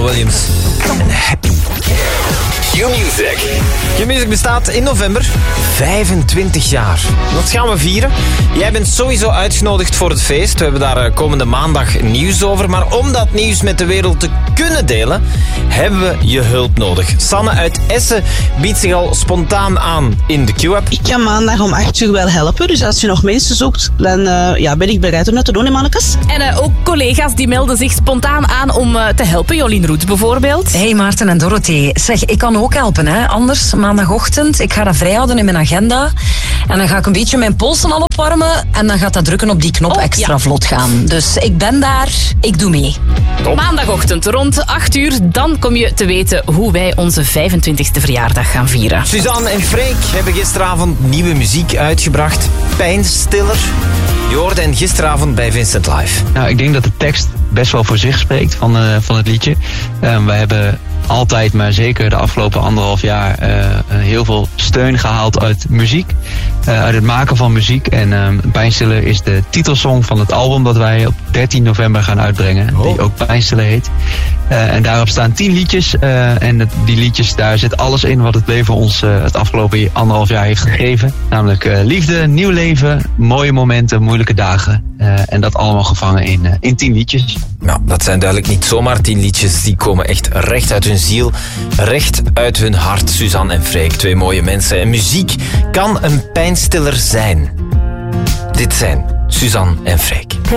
Williams en Happy. Q-Music. Q-Music bestaat in november 25 jaar. Wat gaan we vieren? Jij bent sowieso uitgenodigd voor het feest. We hebben daar komende maandag nieuws over. Maar om dat nieuws met de wereld te kunnen delen, hebben we je hulp nodig. Sanne uit Essen biedt zich al spontaan aan in de Q-app. Ik kan maandag om 8 uur wel helpen. Dus als je nog mensen zoekt, dan ben ik bereid om dat te doen, hè, mannekes. En ook collega's die melden zich spontaan aan om te helpen. Jolien Roets bijvoorbeeld. Hey Maarten en Dorothee. Zeg, ik kan ook helpen, hè. Anders, maandagochtend, ik ga dat vrijhouden in mijn agenda. En dan ga ik een beetje mijn polsen al opwarmen. En dan gaat dat drukken op die knop extra vlot gaan. Dus ik ben daar, ik doe mee. Top. Maandagochtend rond 8 uur, dan kom je te weten hoe wij onze 25e verjaardag gaan vieren. Suzanne en Freek hebben gisteravond nieuwe muziek uitgebracht. Pijnstiller. Je hoorde hen gisteravond bij Vincent Live. Nou, ik denk dat de tekst best wel voor zich spreekt van het liedje. Wij hebben altijd, maar zeker de afgelopen 1,5 jaar... heel veel steun gehaald uit muziek. Uit het maken van muziek. En Pijnstiller is de titelsong van het album dat wij op 13 november gaan uitbrengen. Die ook Pijnstiller heet. En daarop staan 10 liedjes. En die liedjes, daar zit alles in wat het leven ons het afgelopen 1,5 jaar heeft gegeven. Namelijk liefde, nieuw leven, mooie momenten, moeilijke dagen. En dat allemaal gevangen in 10 liedjes. Nou, dat zijn duidelijk niet zomaar 10 liedjes. Die komen echt recht uit hun ziel, recht uit hun hart. Suzanne en Freek, 2 mooie mensen. En muziek kan een pijnstiller zijn. Dit zijn Suzanne en Freek.